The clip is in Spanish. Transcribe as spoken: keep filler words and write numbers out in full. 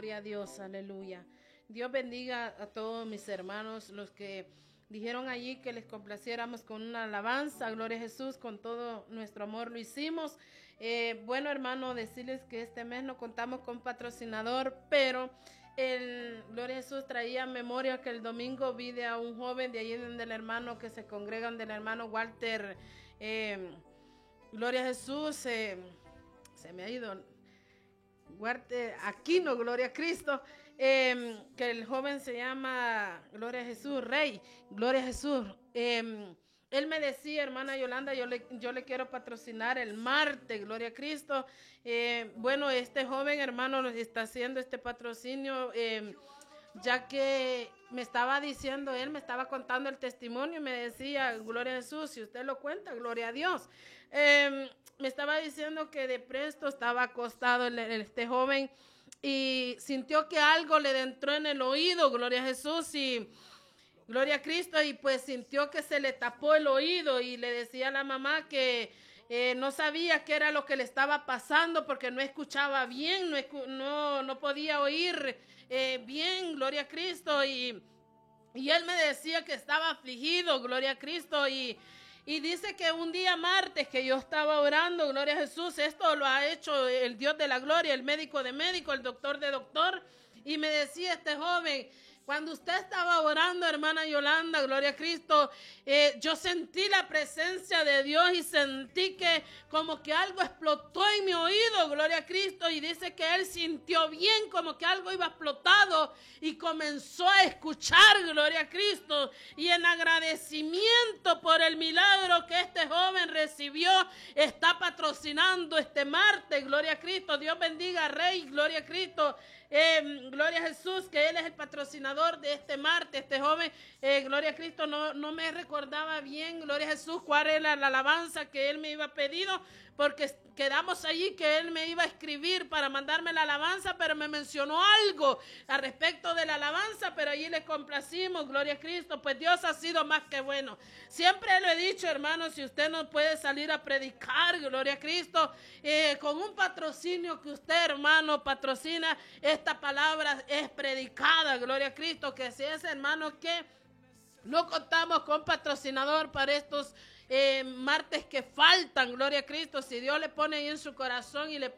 Gloria a Dios, aleluya. Dios bendiga a todos mis hermanos, los que dijeron allí que les complaciéramos con una alabanza. Gloria a Jesús, con todo nuestro amor lo hicimos. Eh, bueno, hermano, decirles que este mes no contamos con patrocinador, pero el Gloria a Jesús traía memoria que el domingo vi de a un joven de allí del hermano que se congregan del hermano Walter. Eh, Gloria a Jesús, eh, se me ha ido. Guarte Aquino, gloria a Cristo, eh, que el joven se llama, gloria a Jesús, Rey, gloria a Jesús. Eh, él me decía, hermana Yolanda, yo le, yo le quiero patrocinar el martes, gloria a Cristo. Eh, bueno, este joven hermano está haciendo este patrocinio, eh, ya que me estaba diciendo, él me estaba contando el testimonio y me decía, gloria a Jesús, si usted lo cuenta, gloria a Dios. Eh, me estaba diciendo que de presto estaba acostado el, el, este joven y sintió que algo le entró en el oído, gloria a Jesús, y gloria a Cristo, y pues sintió que se le tapó el oído y le decía a la mamá que eh, no sabía qué era lo que le estaba pasando porque no escuchaba bien, no, no, no podía oír eh, bien, gloria a Cristo, y, y él me decía que estaba afligido, gloria a Cristo, y, y dice que un día martes que yo estaba orando, gloria a Jesús, esto lo ha hecho el Dios de la gloria, el médico de médico, el doctor de doctor, y me decía este joven, cuando usted estaba orando, hermana Yolanda, gloria a Cristo, eh, yo sentí la presencia de Dios y sentí que como que algo explotó en mi oído, gloria a Cristo, y dice que él sintió bien como que algo iba explotado y comenzó a escuchar, gloria a Cristo, y en agradecimiento por el milagro que este joven recibió, está patrocinando este martes, gloria a Cristo. Dios bendiga, Rey, gloria a Cristo. Eh, gloria a Jesús, que él es el patrocinador de este martes, este joven, eh, gloria a Cristo, no, no me recordaba bien, gloria a Jesús, cuál era la alabanza que él me iba pedido, porque quedamos allí que él me iba a escribir para mandarme la alabanza, pero me mencionó algo al respecto de la alabanza, pero allí le complacimos, gloria a Cristo, pues Dios ha sido más que bueno. Siempre lo he dicho, hermano, si usted no puede salir a predicar, gloria a Cristo, eh, con un patrocinio que usted, hermano, patrocina, esta palabra es predicada, gloria a Cristo, que si es, hermano, que no contamos con patrocinador para estos eh, martes que faltan, gloria a Cristo, si Dios le pone ahí en su corazón y le